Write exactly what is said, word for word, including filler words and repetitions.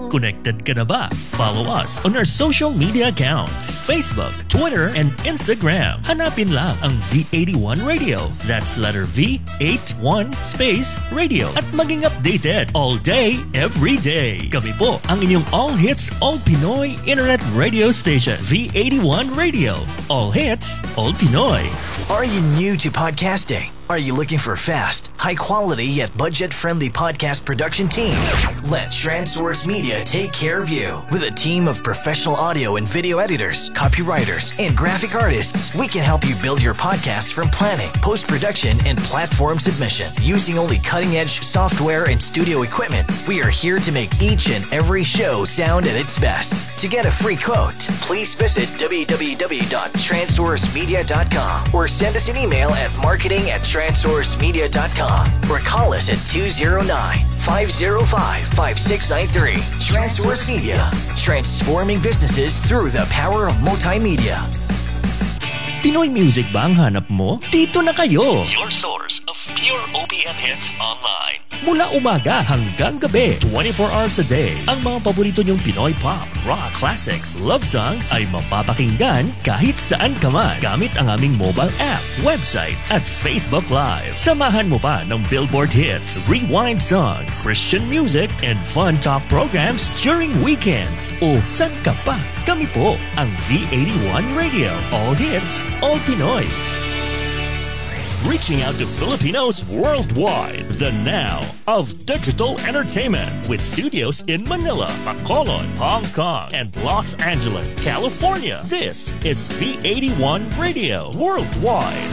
Connected ka na ba? Follow us on our social media accounts, Facebook, Twitter, and Instagram. Hanapin lang ang V eighty-one Radio. That's letter V, eighty-one, space, radio. At maging updated all day, every day. Kami po ang inyong all hits, all Pinoy internet radio station. V eighty-one Radio. All hits, all Pinoy. Are you new to podcasting? Are you looking for fast, high-quality yet budget-friendly podcast production team? Let TransSource Media take care of you. With a team of professional audio and video editors, copywriters, and graphic artists, we can help you build your podcast from planning, post-production, and platform submission. Using only cutting-edge software and studio equipment, we are here to make each and every show sound at its best. To get a free quote, please visit w w w dot transource media dot com or send us an email at marketing at transource media dot com or call us at two oh nine, five oh five, five six nine three. TransSource Media, transforming businesses through the power of multimedia. Pinoy music ba ang hanap mo? Dito na kayo! Your source of pure O P M hits online. Mula umaga hanggang gabi, twenty-four hours a day, ang mga paborito niyong Pinoy pop, rock, classics, love songs ay mapapakinggan kahit saan ka man gamit ang aming mobile app, website, at Facebook Live. Samahan mo pa ng Billboard hits, rewind songs, Christian music, and fun talk programs during weekends. O saan ka pa? Kami po ang V eighty-one Radio. All hits, all Pinoy. Reaching out to Filipinos worldwide. The now of digital entertainment with studios in Manila, Bacolod, Hong Kong, and Los Angeles, California. This is V eighty-one Radio Worldwide.